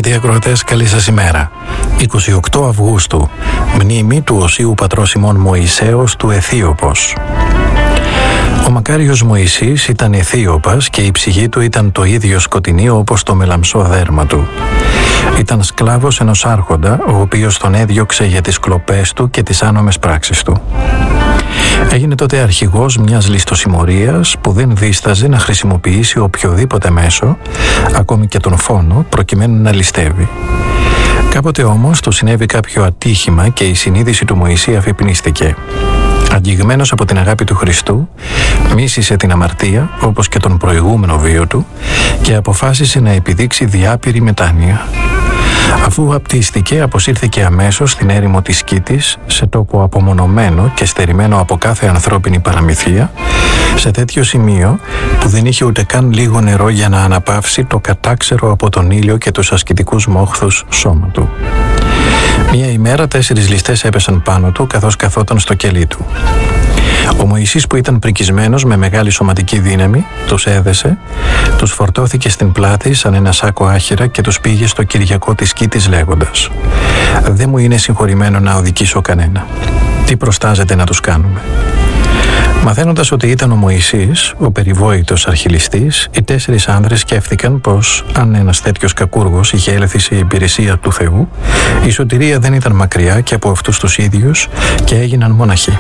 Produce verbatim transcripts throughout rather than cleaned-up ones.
Αγαπητοί ακροατές, καλή σας ημέρα. εικοστή ογδόη Αυγούστου, μνήμη του Οσίου Πατρός ημών Μωυσέως του Αιθίωπος. Ο μακάριος Μωυσής ήταν Αιθίωπας και η ψυχή του ήταν το ίδιο σκοτεινή όπως το μελαμψό δέρμα του. Ήταν σκλάβος ενός άρχοντα, ο οποίος τον έδιωξε για τις κλοπές του και τις άνομες πράξεις του. Έγινε τότε αρχηγός μιας ληστοσημωρίας που δεν δίσταζε να χρησιμοποιήσει οποιοδήποτε μέσο, ακόμη και τον φόνο, προκειμένου να ληστεύει. Κάποτε όμως του συνέβη κάποιο ατύχημα και η συνείδηση του Μωυσή αφυπνίστηκε. Αγγιγμένος από την αγάπη του Χριστού, μίσησε την αμαρτία όπως και τον προηγούμενο βίο του και αποφάσισε να επιδείξει διάπειρη μετάνοια. Αφού απτίστηκε, αποσύρθηκε αμέσως στην έρημο της Σκήτης, σε τόπο απομονωμένο και στερημένο από κάθε ανθρώπινη παραμυθία, σε τέτοιο σημείο που δεν είχε ούτε καν λίγο νερό για να αναπαύσει το κατάξερο από τον ήλιο και τους ασκητικούς μόχθους σώμα του. Μία ημέρα τέσσερις ληστές έπεσαν πάνω του καθώς καθόταν στο κελί του. Ο Μωυσής, που ήταν πρικισμένος με μεγάλη σωματική δύναμη, τους έδεσε, τους φορτώθηκε στην πλάτη σαν ένα σάκο άχυρα και τους πήγε στο Κυριακό της Σκήτης λέγοντας: «Δεν μου είναι συγχωρημένο να οδικήσω κανένα. Τι προστάζεται να τους κάνουμε?» Μαθαίνοντας ότι ήταν ο Μωυσής, ο περιβόητος αρχιληστής, οι τέσσερις άνδρες σκέφτηκαν πως αν ένας τέτοιος κακούργος είχε έλθει σε υπηρεσία του Θεού, η σωτηρία δεν ήταν μακριά και από αυτούς τους ίδιους και έγιναν μοναχοί.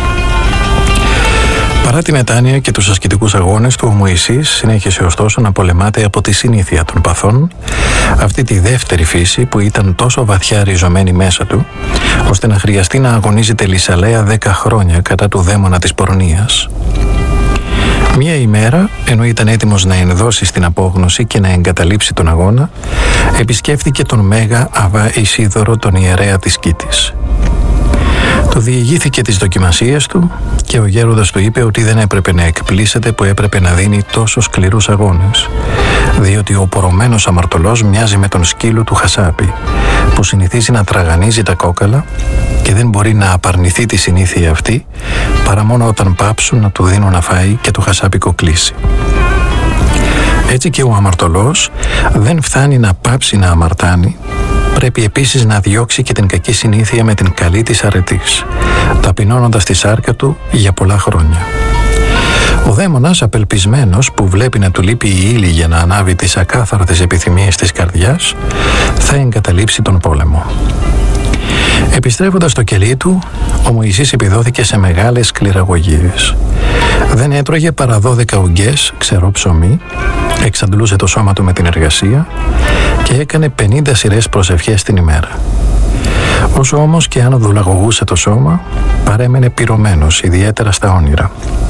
Παρά τη μετάνοια και τους ασκητικούς αγώνες του, ο Μωυσής συνέχισε ωστόσο να πολεμάται από τη συνήθεια των παθών, αυτή τη δεύτερη φύση που ήταν τόσο βαθιά ριζωμένη μέσα του, ώστε να χρειαστεί να αγωνίζει τελισαλέα δέκα χρόνια κατά του δαίμονα της πορνείας. Μία ημέρα, ενώ ήταν έτοιμος να ενδώσει στην απόγνωση και να εγκαταλείψει τον αγώνα, επισκέφθηκε τον Μέγα Αβά Ισίδωρο, τον ιερέα της Σκήτης. Του διηγήθηκε τις δοκιμασίες του και ο γέροντας του είπε ότι δεν έπρεπε να εκπλήσεται που έπρεπε να δίνει τόσο σκληρούς αγώνες, διότι ο πορωμένος αμαρτωλός μοιάζει με τον σκύλο του Χασάπη, που συνηθίζει να τραγανίζει τα κόκαλα και δεν μπορεί να απαρνηθεί τη συνήθεια αυτή παρά μόνο όταν πάψουν να του δίνουν να φάει και το χασάπικο κλείσει. Έτσι και ο αμαρτωλός δεν φτάνει να πάψει να αμαρτάνει, πρέπει επίσης να διώξει και την κακή συνήθεια με την καλή της αρετής, ταπεινώνοντας τη σάρκα του για πολλά χρόνια. Ο δαίμονας, απελπισμένος που βλέπει να του λείπει η ύλη για να ανάβει τις ακάθαρτες επιθυμίες της καρδιάς, θα εγκαταλείψει τον πόλεμο. Επιστρέφοντας στο κελί του, ο Μωυσής επιδόθηκε σε μεγάλες σκληραγωγίες. Δεν έτρωγε παρά δώδεκα ουγγές ξερό ψωμί, εξαντλούσε το σώμα του με την εργασία και έκανε πενήντα σειρές προσευχές την ημέρα. Όσο όμως και αν δουλαγωγούσε το σώμα, παρέμενε πυρωμένος, ιδιαίτερα στα όνειρα.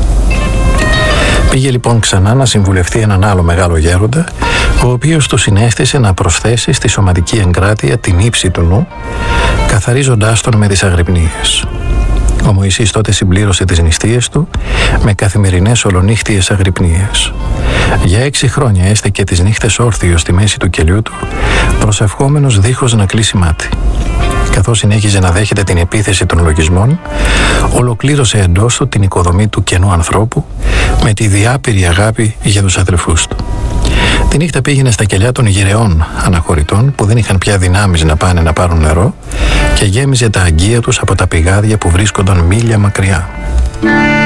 Πήγε λοιπόν ξανά να συμβουλευτεί έναν άλλο μεγάλο γέροντα, ο οποίος του συνέστησε να προσθέσει στη σωματική εγκράτεια την ύψη του νου, καθαρίζοντάς τον με τις αγρυπνίες. Ο Μωυσής τότε συμπλήρωσε τις νηστείες του με καθημερινές ολονύχτιες αγρυπνίες. Για έξι χρόνια έστεκε τις νύχτες όρθιος στη μέση του κελιού του, προσευχόμενος δίχως να κλείσει μάτι. Καθώς συνέχιζε να δέχεται την επίθεση των λογισμών, ολοκλήρωσε εντός του την οικοδομή του καινού ανθρώπου με τη διάπειρη αγάπη για τους αδελφούς του. Τη νύχτα πήγαινε στα κελιά των γυρεών αναχωρητών που δεν είχαν πια δυνάμεις να πάνε να πάρουν νερό και γέμιζε τα αγγεία τους από τα πηγάδια που βρίσκονταν μίλια μακριά.